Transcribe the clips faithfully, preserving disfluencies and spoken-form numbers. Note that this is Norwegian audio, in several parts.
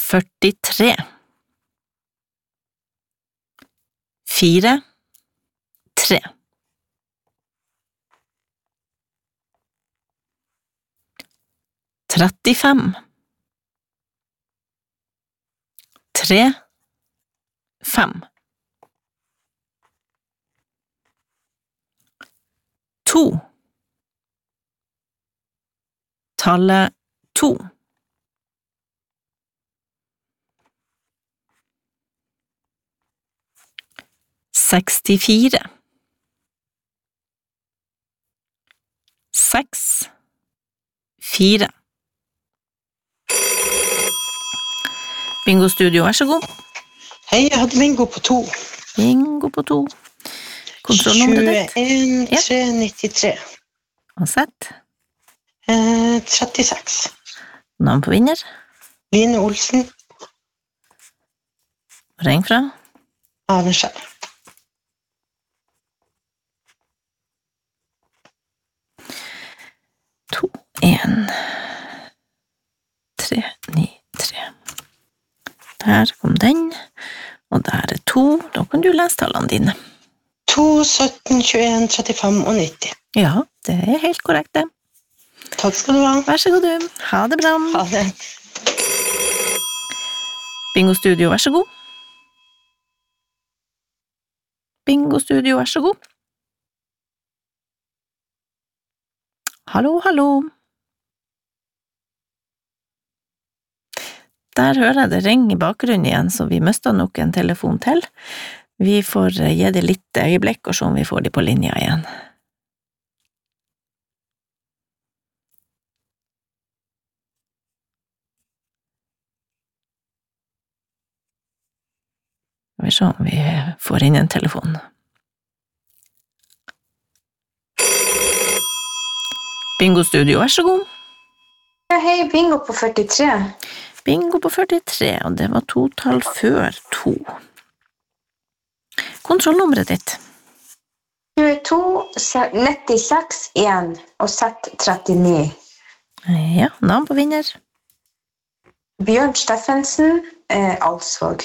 førtitre. Fire, tre. Trettifem. Tre, fem. To. Tallet to. Sekstifire. Seks, fire. Bingo Studio, vær så god. Hei, jeg hadde bingo på to. Bingo på to. Kontrollnummeret ditt? tjueen tre nittitre. Og sett. Eh, trettiseks. Navn på vinner? Line Olsen. Ring fra? Avenskjell. To, en, tre, ni, tre. Der kom den, og der er to. Da kan du lese tallene dine. to, sytten, tjueen, trettifem og nitti. Ja, det er helt korrekt det. Takk skal du ha. Vær så god du. Ha det bra. Ha det. Bingo Studio, vær så god. Bingo Studio, vær så god. Hallo, hallo. Der hører jeg det ring i bakgrunnen igjen, så vi mistet nok en telefon til. Vi får gi det litt øyeblikk og se om vi får de på linja igjen. Vi ser om vi får inn en telefon. Bingo Studio, vær så god. Ja, hei, bingo på førtitre. Bingo på førtitre, og det var to tall før to. Kontrollnummeret ditt? tjueto, nittiseks, en og sett trettini. Ja, navn på vinner? Bjørn Steffensen, eh, Alsvåg.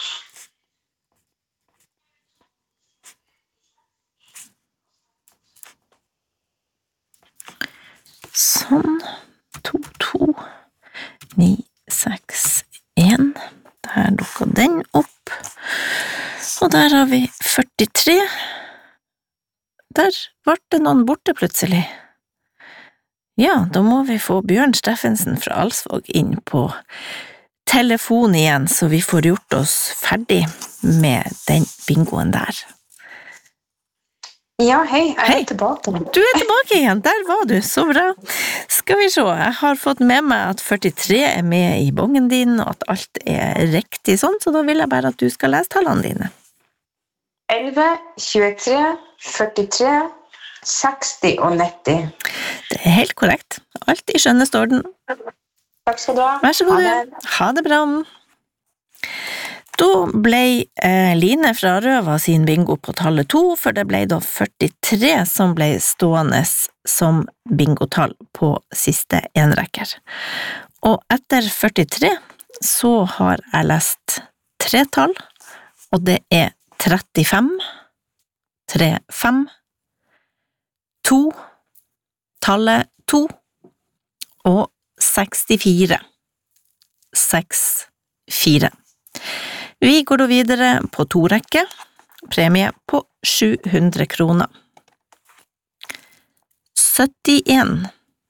Sånn, to, to, ni, seks, en. Der dukket den opp. Og der har vi førtitre. Der ble det noen borte plutselig. Ja, da må vi få Bjørn Steffensen fra Alsvåg inn på telefon igjen, så vi får gjort oss ferdig med den bingoen der. Ja, hei, jeg er Hei. tilbake. Du er tilbake igjen, der var du, så bra. Skal vi se, jeg har fått med meg at førtitre er med i bongen din, og at alt er riktig sånn, så da vil jeg bare at du skal lese tallene dine. elleve, tjuetre, førtitre, seksti og nitti. Det er helt korrekt. Alt i skjønneste orden. Takk skal du ha. Vær så god, Ha du. det. Ha det bra. Da ble eh, Line fra Røva sin bingo på tallet to, for det ble da førtitre som ble stående som bingotall på siste enrekker. Og etter førtitre så har jeg lest tre tall, og det er trettifem, tre, fem, to, tallet to, og sekstifire, seks, fire. Vi går da videre på to rekke, premie på sju hundre kroner. syttien,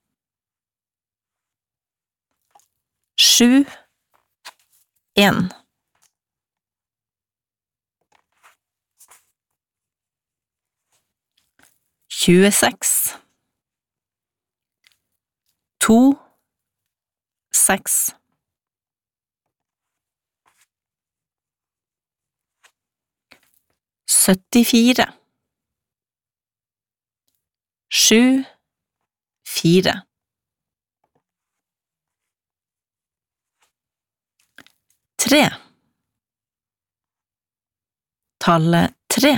sju, en. tjueseks, to, seks. syttifire, sju, fire. Tre. Tallet tre.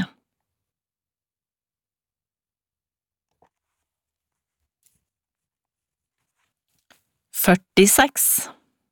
førtiseks.